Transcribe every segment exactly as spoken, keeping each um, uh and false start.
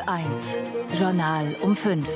eins, Journal um fünf.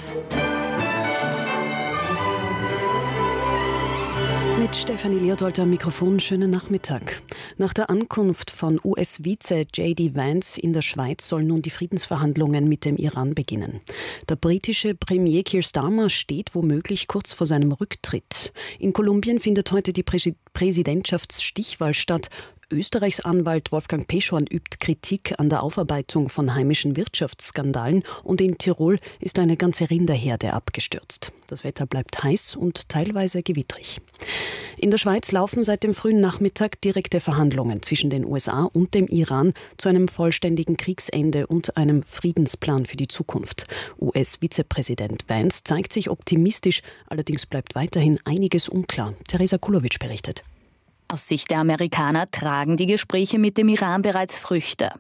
Mit Stefanie Leopold am Mikrofon, schönen Nachmittag. Nach der Ankunft von U S-Vize J D Vance in der Schweiz sollen nun die Friedensverhandlungen mit dem Iran beginnen. Der britische Premier Keir Starmer steht womöglich kurz vor seinem Rücktritt. In Kolumbien findet heute die Präs- Präsidentschaftsstichwahl statt. Österreichs Anwalt Wolfgang Peschorn übt Kritik an der Aufarbeitung von heimischen Wirtschaftsskandalen und in Tirol ist eine ganze Rinderherde abgestürzt. Das Wetter bleibt heiß und teilweise gewittrig. In der Schweiz laufen seit dem frühen Nachmittag direkte Verhandlungen zwischen den U S A und dem Iran zu einem vollständigen Kriegsende und einem Friedensplan für die Zukunft. U S-Vizepräsident Vance zeigt sich optimistisch, allerdings bleibt weiterhin einiges unklar. Teresa Kulowitsch berichtet. Aus Sicht der Amerikaner tragen die Gespräche mit dem Iran bereits Früchte,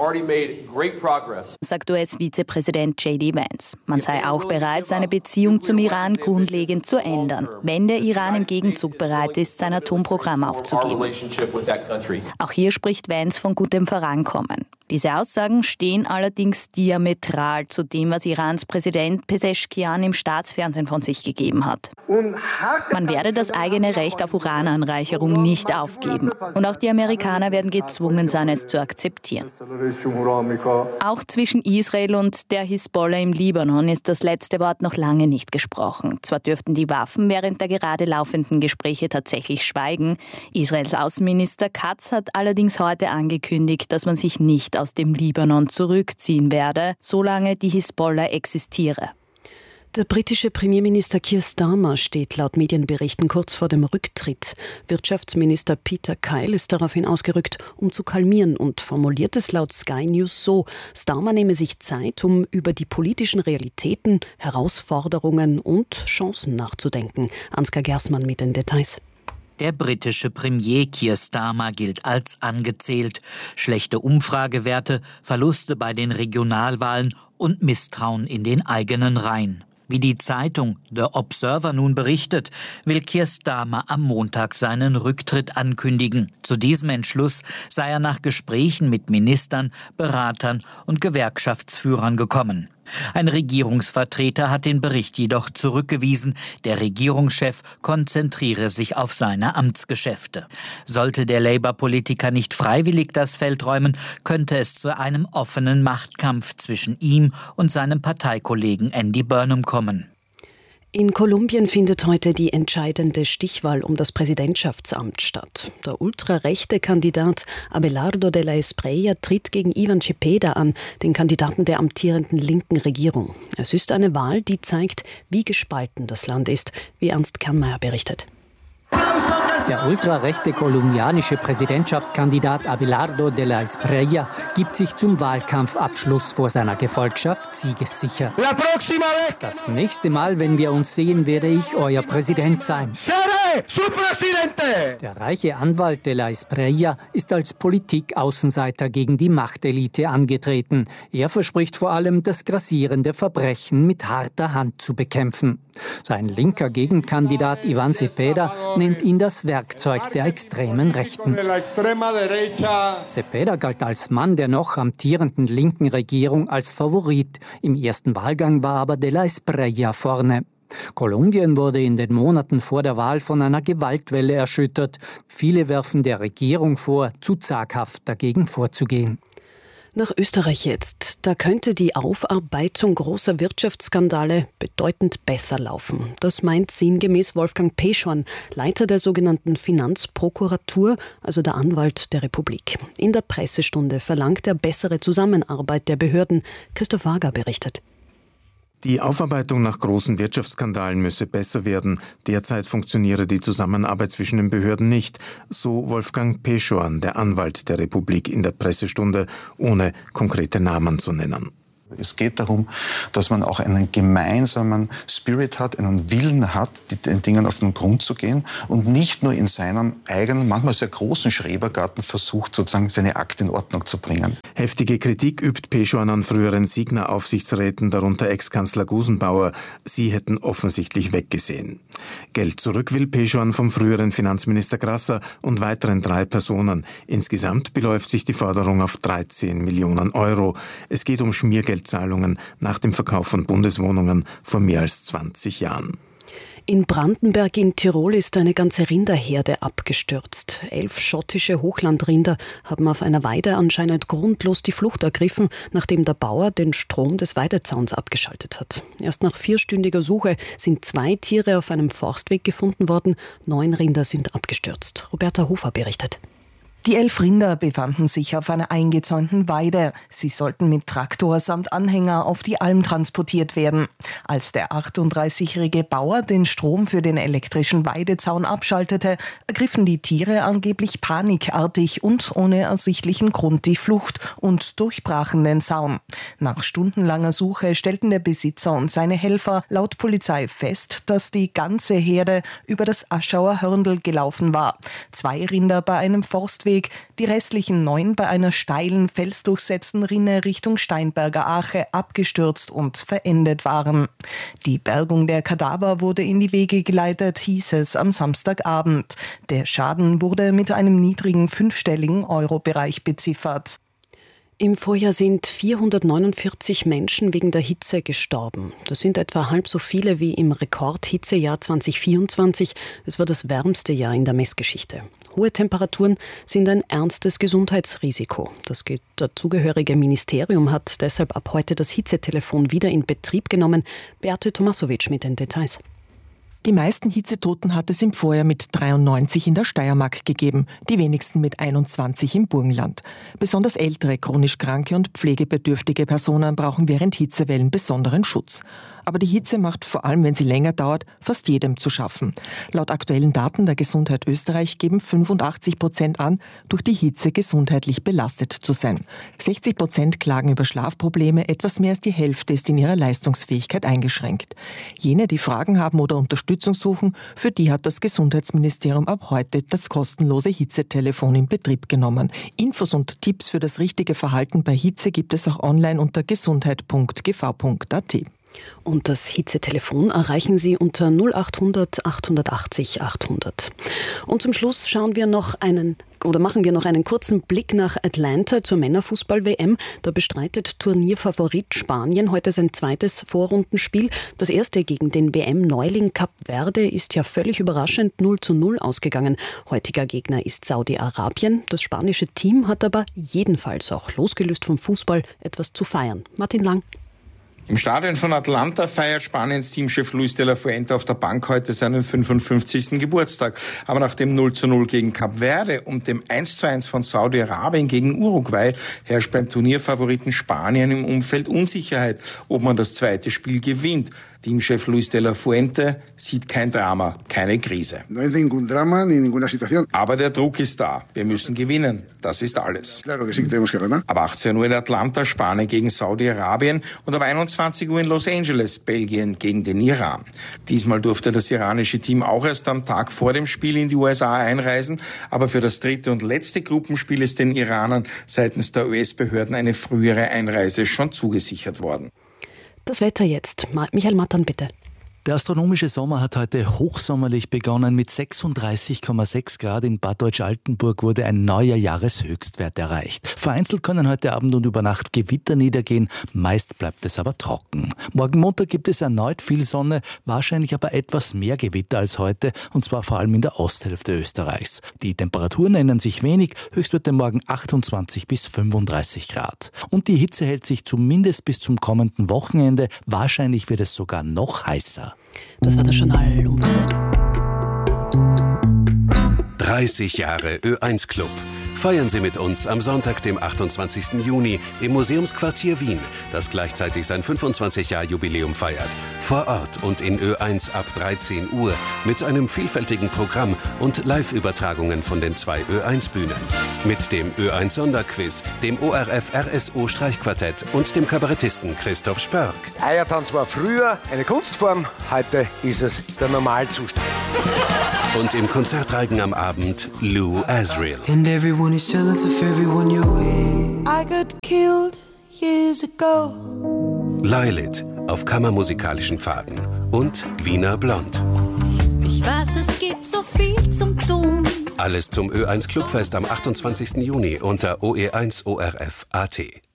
sagt U S-Vizepräsident J D Vance. Man sei auch bereit, seine Beziehung zum Iran grundlegend zu ändern, wenn der Iran im Gegenzug bereit ist, sein Atomprogramm aufzugeben. Auch hier spricht Vance von gutem Vorankommen. Diese Aussagen stehen allerdings diametral zu dem, was Irans Präsident Pezeshkian im Staatsfernsehen von sich gegeben hat. Man werde das eigene Recht auf Urananreicherung nicht aufgeben. Und auch die Amerikaner werden gezwungen sein, es zu akzeptieren. Auch zwischen Israel und der Hisbollah im Libanon ist das letzte Wort noch lange nicht gesprochen. Zwar dürften die Waffen während der gerade laufenden Gespräche tatsächlich schweigen. Israels Außenminister Katz hat allerdings heute angekündigt, dass man sich nicht aus dem Libanon zurückziehen werde, solange die Hisbollah existiere. Der britische Premierminister Keir Starmer steht laut Medienberichten kurz vor dem Rücktritt. Wirtschaftsminister Peter Kyle ist daraufhin ausgerückt, um zu kalmieren und formuliert es laut Sky News so: Starmer nehme sich Zeit, um über die politischen Realitäten, Herausforderungen und Chancen nachzudenken. Ansgar Gersmann mit den Details. Der britische Premier Keir Starmer gilt als angezählt. Schlechte Umfragewerte, Verluste bei den Regionalwahlen und Misstrauen in den eigenen Reihen. Wie die Zeitung The Observer nun berichtet, will Keir Starmer am Montag seinen Rücktritt ankündigen. Zu diesem Entschluss sei er nach Gesprächen mit Ministern, Beratern und Gewerkschaftsführern gekommen. Ein Regierungsvertreter hat den Bericht jedoch zurückgewiesen. Der Regierungschef konzentriere sich auf seine Amtsgeschäfte. Sollte der Labour-Politiker nicht freiwillig das Feld räumen, könnte es zu einem offenen Machtkampf zwischen ihm und seinem Parteikollegen Andy Burnham kommen. In Kolumbien findet heute die entscheidende Stichwahl um das Präsidentschaftsamt statt. Der ultrarechte Kandidat Abelardo de la Espriella tritt gegen Ivan Cepeda an, den Kandidaten der amtierenden linken Regierung. Es ist eine Wahl, die zeigt, wie gespalten das Land ist, wie Ernst Kernmeier berichtet. Der ultrarechte kolumbianische Präsidentschaftskandidat Abelardo de la Espriella gibt sich zum Wahlkampfabschluss vor seiner Gefolgschaft siegessicher. Das nächste Mal, wenn wir uns sehen, werde ich euer Präsident sein. Der reiche Anwalt de la Espriella ist als Politik-Außenseiter gegen die Machtelite angetreten. Er verspricht vor allem, das grassierende Verbrechen mit harter Hand zu bekämpfen. Sein linker Gegenkandidat Iván Cepeda nennt ihn das Werkzeug der extremen Rechten. Cepeda galt als Mann der noch amtierenden linken Regierung als Favorit. Im ersten Wahlgang war aber de la Espriella vorne. Kolumbien wurde in den Monaten vor der Wahl von einer Gewaltwelle erschüttert. Viele werfen der Regierung vor, zu zaghaft dagegen vorzugehen. Nach Österreich jetzt. Da könnte die Aufarbeitung großer Wirtschaftsskandale bedeutend besser laufen. Das meint sinngemäß Wolfgang Peschorn, Leiter der sogenannten Finanzprokuratur, also der Anwalt der Republik. In der Pressestunde verlangt er bessere Zusammenarbeit der Behörden. Christoph Wager berichtet. Die Aufarbeitung nach großen Wirtschaftsskandalen müsse besser werden. Derzeit funktioniere die Zusammenarbeit zwischen den Behörden nicht, so Wolfgang Peschorn, der Anwalt der Republik, in der Pressestunde, ohne konkrete Namen zu nennen. Es geht darum, dass man auch einen gemeinsamen Spirit hat, einen Willen hat, den Dingen auf den Grund zu gehen und nicht nur in seinem eigenen, manchmal sehr großen Schrebergarten versucht, sozusagen seine Akte in Ordnung zu bringen. Heftige Kritik übt Peschorn an früheren Signa-Aufsichtsräten, darunter Ex-Kanzler Gusenbauer. Sie hätten offensichtlich weggesehen. Geld zurück will Peschorn vom früheren Finanzminister Grasser und weiteren drei Personen. Insgesamt beläuft sich die Forderung auf dreizehn Millionen Euro. Es geht um Schmiergeld Entgeltzahlungen nach dem Verkauf von Bundeswohnungen vor mehr als zwanzig Jahren. In Brandenberg in Tirol ist eine ganze Rinderherde abgestürzt. Elf schottische Hochlandrinder haben auf einer Weide anscheinend grundlos die Flucht ergriffen, nachdem der Bauer den Strom des Weidezauns abgeschaltet hat. Erst nach vierstündiger Suche sind zwei Tiere auf einem Forstweg gefunden worden. Neun Rinder sind abgestürzt. Roberta Hofer berichtet. Die elf Rinder befanden sich auf einer eingezäunten Weide. Sie sollten mit Traktor samt Anhänger auf die Alm transportiert werden. Als der achtunddreißigjährige Bauer den Strom für den elektrischen Weidezaun abschaltete, ergriffen die Tiere angeblich panikartig und ohne ersichtlichen Grund die Flucht und durchbrachen den Zaun. Nach stundenlanger Suche stellten der Besitzer und seine Helfer laut Polizei fest, dass die ganze Herde über das Aschauer Hörndl gelaufen war. Zwei Rinder bei einem Forstweg, die restlichen neun bei einer steilen, felsdurchsetzten Rinne Richtung Steinberger Ache abgestürzt und verendet waren. Die Bergung der Kadaver wurde in die Wege geleitet, hieß es am Samstagabend. Der Schaden wurde mit einem niedrigen fünfstelligen Euro-Bereich beziffert. Im Vorjahr sind vierhundertneunundvierzig Menschen wegen der Hitze gestorben. Das sind etwa halb so viele wie im Rekordhitzejahr zweitausendvierundzwanzig. Es war das wärmste Jahr in der Messgeschichte. Hohe Temperaturen sind ein ernstes Gesundheitsrisiko. Das dazugehörige Ministerium hat deshalb ab heute das Hitzetelefon wieder in Betrieb genommen. Beate Tomasowitsch mit den Details. Die meisten Hitzetoten hat es im Vorjahr mit dreiundneunzig in der Steiermark gegeben, die wenigsten mit einundzwanzig im Burgenland. Besonders ältere, chronisch kranke und pflegebedürftige Personen brauchen während Hitzewellen besonderen Schutz. Aber die Hitze macht vor allem, wenn sie länger dauert, fast jedem zu schaffen. Laut aktuellen Daten der Gesundheit Österreich geben fünfundachtzig Prozent an, durch die Hitze gesundheitlich belastet zu sein. sechzig Prozent klagen über Schlafprobleme, etwas mehr als die Hälfte ist in ihrer Leistungsfähigkeit eingeschränkt. Jene, die Fragen haben oder Unterstützung suchen, für die hat das Gesundheitsministerium ab heute das kostenlose Hitzetelefon in Betrieb genommen. Infos und Tipps für das richtige Verhalten bei Hitze gibt es auch online unter gesundheit punkt g v punkt a t. Und das Hitzetelefon erreichen Sie unter null achthundert achthundertachtzig achthundert. Und zum Schluss schauen wir noch einen oder machen wir noch einen kurzen Blick nach Atlanta zur Männerfußball-W M. Da bestreitet Turnierfavorit Spanien heute sein zweites Vorrundenspiel. Das erste gegen den W M-Neuling Kap Verde ist ja völlig überraschend null zu null ausgegangen. Heutiger Gegner ist Saudi-Arabien. Das spanische Team hat aber jedenfalls auch losgelöst vom Fußball etwas zu feiern. Martin Lang. Im Stadion von Atlanta feiert Spaniens Teamchef Luis de la Fuente auf der Bank heute seinen fünfundfünfzigsten Geburtstag. Aber nach dem null zu null gegen Kap Verde und dem eins zu eins von Saudi-Arabien gegen Uruguay herrscht beim Turnierfavoriten Spanien im Umfeld Unsicherheit, ob man das zweite Spiel gewinnt. Teamchef Luis de la Fuente sieht kein Drama, keine Krise. Aber der Druck ist da. Wir müssen gewinnen. Das ist alles. Ab achtzehn Uhr in Atlanta Spanien gegen Saudi-Arabien und ab einundzwanzig Uhr in Los Angeles Belgien gegen den Iran. Diesmal durfte das iranische Team auch erst am Tag vor dem Spiel in die U S A einreisen. Aber für das dritte und letzte Gruppenspiel ist den Iranern seitens der U S-Behörden eine frühere Einreise schon zugesichert worden. Das Wetter jetzt. Michael Mattern, bitte. Der astronomische Sommer hat heute hochsommerlich begonnen. Mit sechsunddreißig Komma sechs Grad in Bad Deutsch-Altenburg wurde ein neuer Jahreshöchstwert erreicht. Vereinzelt können heute Abend und über Nacht Gewitter niedergehen, meist bleibt es aber trocken. Morgen Montag gibt es erneut viel Sonne, wahrscheinlich aber etwas mehr Gewitter als heute, und zwar vor allem in der Osthälfte Österreichs. Die Temperaturen ändern sich wenig, Höchstwerte morgen achtundzwanzig bis fünfunddreißig Grad. Und die Hitze hält sich zumindest bis zum kommenden Wochenende, wahrscheinlich wird es sogar noch heißer. Das war das Journal um dreißig Jahre Ö eins Club. Feiern Sie mit uns am Sonntag, dem achtundzwanzigsten Juni im Museumsquartier Wien, das gleichzeitig sein fünfundzwanzig-Jahr-Jubiläum feiert. Vor Ort und in Ö eins ab dreizehn Uhr mit einem vielfältigen Programm und Live-Übertragungen von den zwei Ö eins Bühnen. Mit dem Ö eins Sonderquiz, dem O R F R S O Streichquartett und dem Kabarettisten Christoph Spörk. Eiertanz war früher eine Kunstform, heute ist es der Normalzustand. Und im Konzertreigen am Abend Lou Asriel. And everyone is jealous of everyone you're with. I got killed years ago. Lilith auf kammermusikalischen Pfaden und Wiener Blond. Ich weiß, es gibt so viel zum Tun. Alles zum Ö eins Clubfest am achtundzwanzigsten Juni unter O E eins O R F Punkt A T.